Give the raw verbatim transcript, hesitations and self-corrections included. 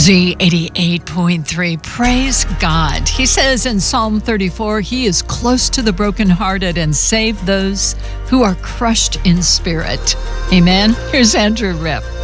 Z eighty-eight point three. Praise God. He says in Psalm thirty-four, He is close to the brokenhearted and save those who are crushed in spirit. Amen. Here's Andrew Ripp.